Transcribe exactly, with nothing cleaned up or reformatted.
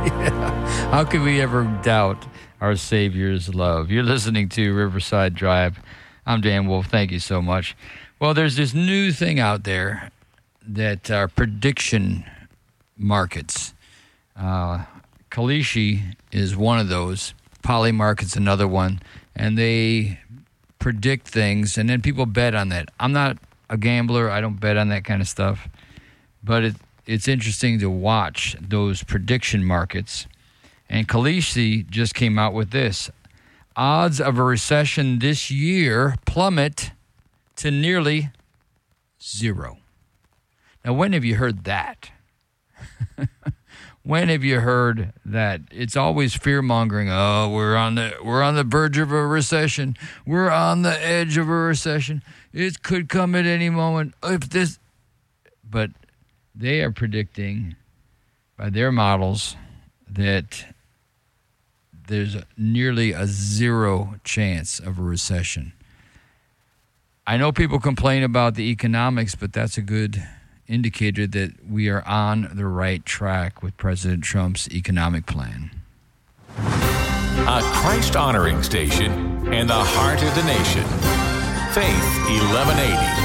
Yeah. How could we ever doubt our Savior's love? You're listening to Riverside Drive. I'm Dan Wolf. Thank you so much. Well, there's this new thing out there that are prediction markets. Uh, Kalishi is one of those. Polymarket's another one. And they predict things, and then people bet on that. I'm not a gambler. I don't bet on that kind of stuff. But it, it's interesting to watch those prediction markets. And Kalishi just came out with this. Odds of a recession this year plummet to nearly zero. Now, when have you heard that? When have you heard that? It's always fear-mongering. Oh, we're on the we're on the verge of a recession. We're on the edge of a recession. It could come at any moment. If this, but they are predicting by their models that there's nearly a zero chance of a recession. I know people complain about the economics, but that's a good indicator that we are on the right track with President Trump's economic plan. A Christ-honoring station in the heart of the nation. Faith eleven eighty.